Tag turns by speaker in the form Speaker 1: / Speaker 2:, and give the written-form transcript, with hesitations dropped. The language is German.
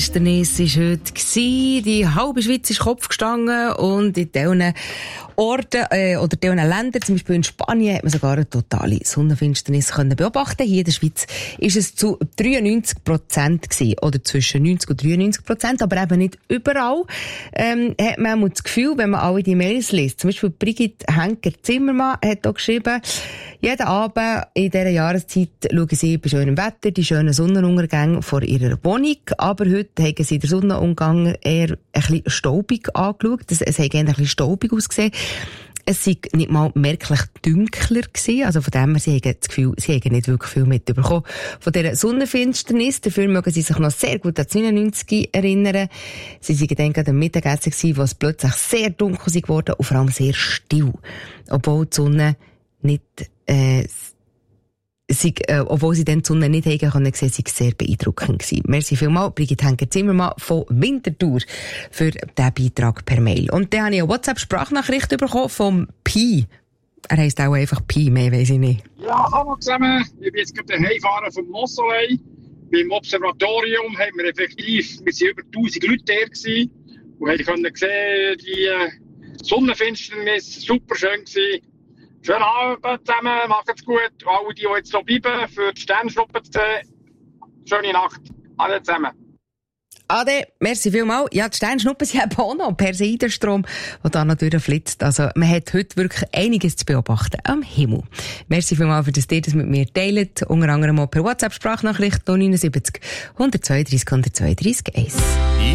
Speaker 1: Finsternis war heute. Die halbe Schweiz ist Kopf gestanden und in diesen Orten oder diesen Ländern, zum Beispiel in Spanien, hat man sogar eine totale Sonnenfinsternis können beobachten. Hier in der Schweiz ist es zu 93% gewesen, oder zwischen 90 und 93%, aber eben nicht überall. Hat man das Gefühl, wenn man alle die Mails liest, zum Beispiel Brigitte Henker-Zimmermann hat auch geschrieben, jeden Abend in dieser Jahreszeit schauen sie bei schönem Wetter die schönen Sonnenuntergänge vor ihrer Wohnung, aber heute haben sie den Sonnenuntergang eher ein bisschen staubig angeschaut. Es hat ein bisschen staubig ausgesehen. Es sei nicht mal merklich dunkler gewesen. Also von dem her, sie haben das Gefühl, sie haben nicht wirklich viel mitbekommen von dieser Sonnenfinsternis. Dafür mögen sie sich noch sehr gut an 99 erinnern. Sie waren dann gerade am Mittagessen gewesen, wo es plötzlich sehr dunkel geworden und vor allem sehr still. Obwohl die Sonne nicht, obwohl sie dann die Sonne nicht haben können sehen, sei sehr beeindruckend gewesen. Merci vielmals, Brigitte Henker-Zimmermann von Winterthur für diesen Beitrag per Mail. Und dann habe ich eine WhatsApp-Sprachnachricht bekommen vom Pi. Er heisst auch einfach Pi, mehr weiss ich nicht.
Speaker 2: Ja, hallo zusammen. Ich bin jetzt gerade heimgefahren vom Mossolei. Beim Observatorium haben wir effektiv, wir waren über 1000 Leute da gewesen und haben sehen, die Sonnenfinsternis, super schön gewesen. Schönen Abend zusammen, macht's gut. Alle, die jetzt noch bleiben, für die Sternschnuppe zu sehen. Schöne Nacht. Alle zusammen.
Speaker 1: Ade, merci vielmals. Ja, die Sternschnuppen sind eben auch noch Perseidenstrom, der da natürlich flitzt. Also, man hat heute wirklich einiges zu beobachten am Himmel. Merci vielmals, für das ihr das mit mir teilt. Unter anderem auch per WhatsApp-Sprachnachricht 079 132 132 1.